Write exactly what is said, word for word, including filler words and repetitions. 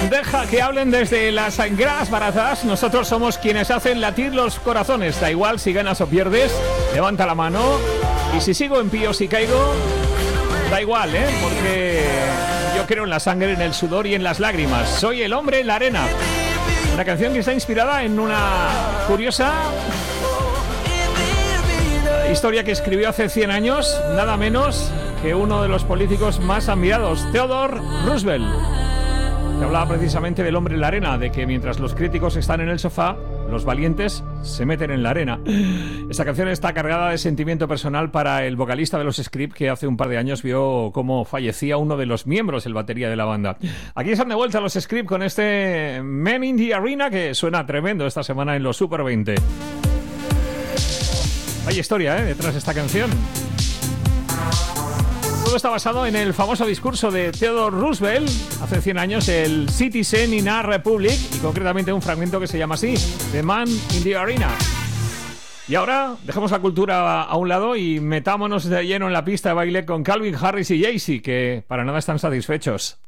Deja que hablen desde las gradas baratas. Nosotros somos quienes hacen latir los corazones. Da igual si ganas o pierdes, levanta la mano. Y si sigo en pie o si caigo, da igual, ¿eh? Porque yo creo en la sangre, en el sudor y en las lágrimas. Soy el hombre en la arena. Una canción que está inspirada en una curiosa historia que escribió hace cien años, nada menos que uno de los políticos más admirados, Theodore Roosevelt. Que hablaba precisamente del hombre en la arena, de que mientras los críticos están en el sofá, los valientes se meten en la arena. Esta canción está cargada de sentimiento personal para el vocalista de los Script, que hace un par de años vio cómo fallecía uno de los miembros, el batería de la banda. Aquí están de vuelta los Script con este Men in the Arena, que suena tremendo esta semana en los Super veinte. Hay historia, ¿eh?, detrás de esta canción. Todo está basado en el famoso discurso de Theodore Roosevelt hace cien años, el Citizen in a Republic, y concretamente un fragmento que se llama así, The Man in the Arena. Y ahora dejemos la cultura a un lado y metámonos de lleno en la pista de baile con Calvin Harris y Jay-Z, que para nada están satisfechos.